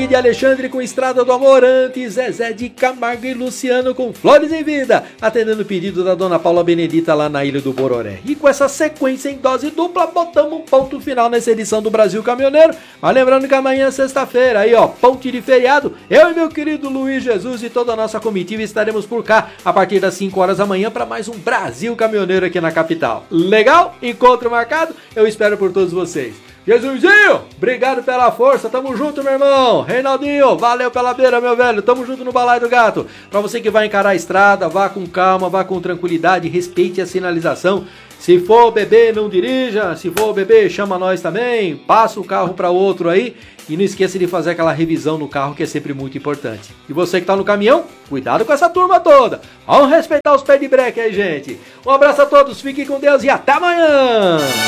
Davi de Alexandre com Estrada do Amor, antes Zezé de Camargo e Luciano com Flores em Vida, atendendo o pedido da dona Paula Benedita lá na Ilha do Bororé. E com essa sequência em dose dupla, botamos um ponto final nessa edição do Brasil Caminhoneiro. Mas lembrando que amanhã é sexta-feira, aí ó, ponte de feriado, eu e meu querido Luiz Jesus e toda a nossa comitiva estaremos por cá a partir das 5 horas da manhã para mais um Brasil Caminhoneiro aqui na capital. Legal? Encontro marcado? Eu espero por todos vocês. Jesusinho, obrigado pela força, tamo junto, meu irmão. Reinaldinho, valeu pela beira, meu velho, tamo junto no Balaio do Gato. Pra você que vai encarar a estrada, vá com calma, vá com tranquilidade, respeite a sinalização. Se for beber, não dirija. Se for beber, chama nós também. Passa o carro para outro aí. E não esqueça de fazer aquela revisão no carro, que é sempre muito importante. E você que tá no caminhão, cuidado com essa turma toda. Vamos respeitar os pés de breque aí, gente. Um abraço a todos, fiquem com Deus e até amanhã.